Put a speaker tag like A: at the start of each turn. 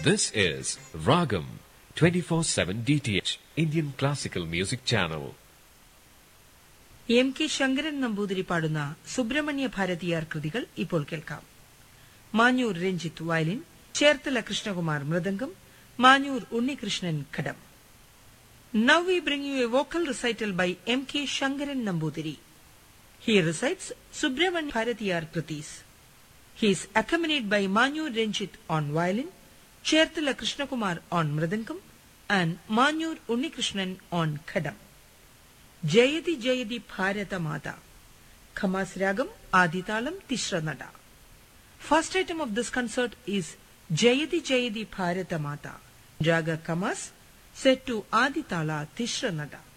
A: This is Ragam 24/7 DTH Indian Classical Music Channel.
B: M K Sankaran Namboothiri പാടുന്ന സുബ്രഹ്മണ്യ ഭാരതിയാർ കൃതികൾ ഇപ്പോൾ കേൾക്കാം. Manjoor Ranjith violin, Cherthala Krishnakumar mridangam, Manjoor Unnikrishnan ghatam. Now we bring you a vocal recital by M. K. Shankaran Nambudiri. He recites Subramanya Bharatiyar Kritis. He is accompanied by Manyur Renjit on violin, Cherthala Krishnakumar on mridangam, and Manyur Unnikrishnan on khadam. Jayati Jayati Bharata Mata. Khamas Ragam Aditalam Tishra Nada. First item of this concert is Jayati Jayati Bharata Mata. Raga Kamas set to Aditala Tishra Nada.